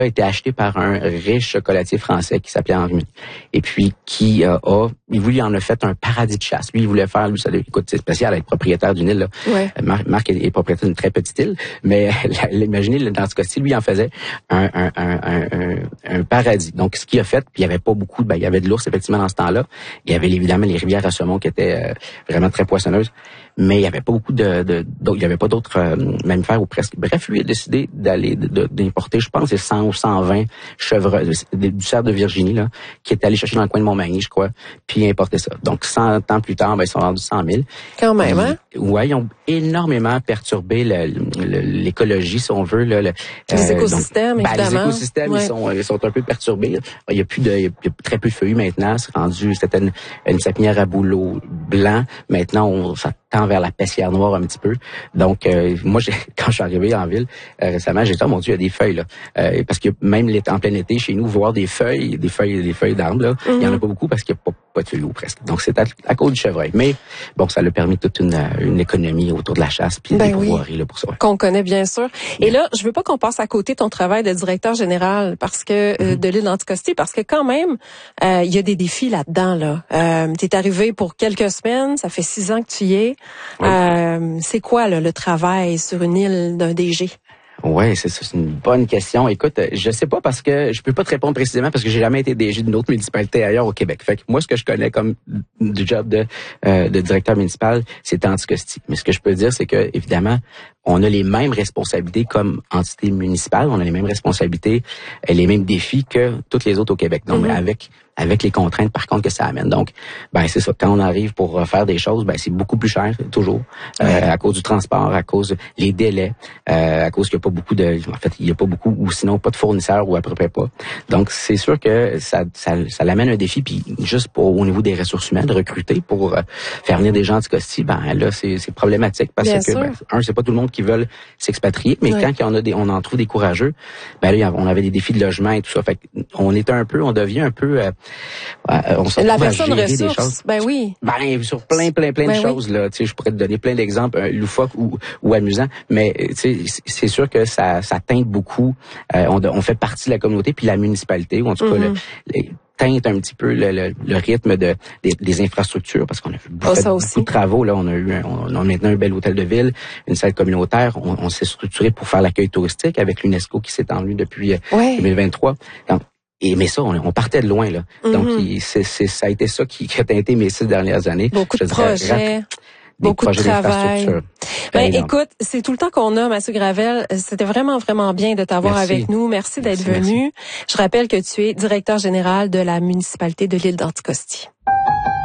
a été acheté par un riche chocolatier français qui s'appelait Henri. Et puis, lui, en a fait un paradis de chasse. Lui, il voulait faire, écoute, c'est spécial être propriétaire d'une île, là. Ouais. Marc est propriétaire d'une très petite île, mais imaginez, dans ce cas-ci, lui, il en faisait un paradis. Donc, ce qu'il a fait, puis il y avait pas beaucoup, il y avait de l'ours, effectivement, dans ce temps-là. Il y avait évidemment les rivières à saumon qui étaient vraiment très poissonneuses. Mais il n'y avait pas beaucoup il y avait pas d'autres mammifères ou presque. Bref, lui a décidé d'importer, je pense, 100 ou 120 chevreuils, du cerf de Virginie, là, qui est allé chercher dans le coin de Montmagny, je crois, puis il a importé ça. Donc, 100 ans plus tard, ils sont rendus 100 000. Quand même, hein? Ouais, ils ont énormément perturbé l'écologie, si on veut, là. Les écosystèmes, évidemment. Les écosystèmes, ils sont un peu perturbés, là. Il y a très peu de feuillus maintenant. C'était une sapinière à bouleau blanc. Maintenant, ça tend vers la pessière noire un petit peu. Donc, moi, quand je suis arrivé en ville récemment, j'ai dit, oh mon Dieu, il y a des feuilles, là. Parce que même en plein été, chez nous, voir des feuilles d'arbres, là, il y en a pas beaucoup parce qu'il n'y a pas de feuilles ou presque. Donc, c'est à cause du chevreuil. Mais, bon, ça a permis toute une économie autour de la chasse puis des pourvoiries, là, pour ça. Qu'on connaît bien sûr. Et là, je veux pas qu'on passe à côté de ton travail de directeur général parce que de l'île d'Anticosti, parce que quand même, il y a des défis là-dedans, là. T'es arrivé pour quelques semaines, ça fait 6 ans que tu y es. Oui. C'est quoi, là, le travail sur une île d'un DG? Ouais, c'est une bonne question. Écoute, je sais pas parce que je peux pas te répondre précisément parce que j'ai jamais été DG d'une autre municipalité ailleurs au Québec. Fait que moi, ce que je connais comme du job de directeur municipal, c'est Anticosti. Mais ce que je peux dire, c'est que évidemment, on a les mêmes responsabilités comme entité municipale, on a les mêmes responsabilités et les mêmes défis que toutes les autres au Québec. Donc, avec les contraintes, par contre, que ça amène. Donc, c'est ça. Quand on arrive pour faire des choses, c'est beaucoup plus cher, toujours, à cause du transport, à cause des délais, à cause qu'il n'y a pas beaucoup il y a pas beaucoup, ou sinon pas de fournisseurs, ou à peu près pas. Donc, c'est sûr que ça l'amène un défi, puis juste au niveau des ressources humaines, de recruter pour faire venir des gens Anticosti, là, c'est problématique, parce que, c'est pas tout le monde qui veulent s'expatrier, mais quand on en trouve des courageux, là, on avait des défis de logement et tout ça. Fait on devient un peu, on se retrouve à gérer des choses. Sur plein de choses, là. Tu sais, je pourrais te donner plein d'exemples, loufoques ou amusants, mais, tu sais, c'est sûr que ça teinte beaucoup. On fait partie de la communauté, puis la municipalité, ou en tout cas, teinte un petit peu le rythme des infrastructures, parce qu'on a fait beaucoup de travaux. Là, on a maintenant un bel hôtel de ville, une salle communautaire. On s'est structuré pour faire l'accueil touristique avec l'UNESCO qui s'est étendu depuis 2023. Donc, mais ça, on partait de loin, là. Donc, ça a été ça qui a teinté mes 6 dernières années. Beaucoup de projets. Beaucoup de travail. Écoute, c'est tout le temps qu'on a, Mathieu Gravel. C'était vraiment, vraiment bien de t'avoir avec nous. Merci d'être venu. Je rappelle que tu es directeur général de la municipalité de l'île d'Anticosti.